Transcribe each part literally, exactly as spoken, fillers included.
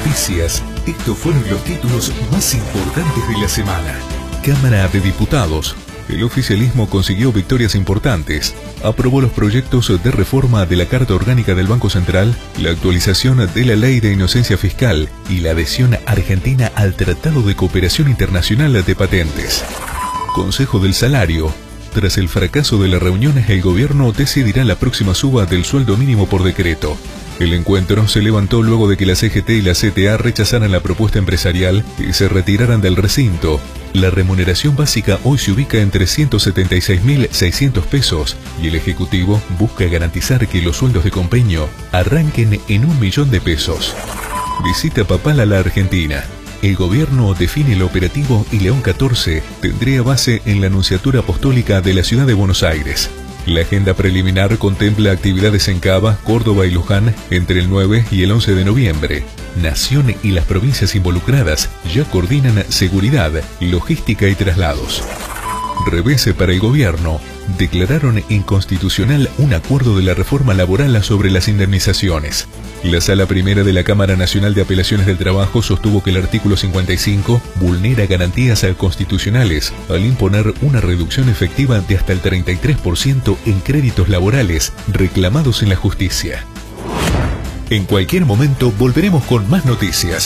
noticias, estos fueron los títulos más importantes de la semana. Cámara de Diputados. El oficialismo consiguió victorias importantes. Aprobó los proyectos de reforma de la Carta Orgánica del Banco Central, la actualización de la Ley de Inocencia Fiscal y la adhesión argentina al Tratado de Cooperación Internacional de Patentes. Consejo del Salario. Tras el fracaso de las reuniones, el gobierno decidirá la próxima suba del sueldo mínimo por decreto. El encuentro se levantó luego de que la C G T y la C T A rechazaran la propuesta empresarial y se retiraran del recinto. La remuneración básica hoy se ubica en trescientos setenta y seis mil seiscientos pesos y el Ejecutivo busca garantizar que los sueldos de convenio arranquen en un millón de pesos. Visita papal a la Argentina. El gobierno define el operativo y León catorce tendría base en la Nunciatura Apostólica de la ciudad de Buenos Aires. La agenda preliminar contempla actividades en Cava, Córdoba y Luján entre el nueve y el once de noviembre. Nación y las provincias involucradas ya coordinan seguridad, logística y traslados. Revés para el gobierno. Declararon inconstitucional un acuerdo de la reforma laboral sobre las indemnizaciones. La Sala Primera de la Cámara Nacional de Apelaciones del Trabajo sostuvo que el artículo cincuenta y cinco vulnera garantías constitucionales al imponer una reducción efectiva de hasta el treinta y tres por ciento en créditos laborales reclamados en la justicia. En cualquier momento volveremos con más noticias.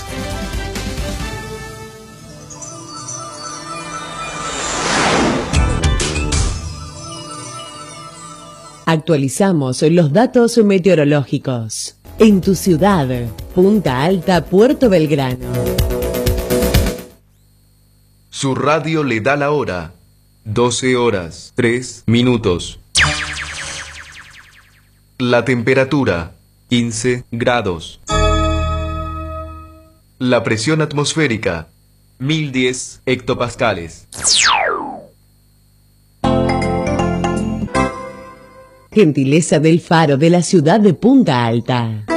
Actualizamos los datos meteorológicos. En tu ciudad, Punta Alta, Puerto Belgrano. Su radio le da la hora. doce horas, tres minutos. La temperatura, quince grados. La presión atmosférica, mil diez hectopascales. Gentileza del Faro de la ciudad de Punta Alta.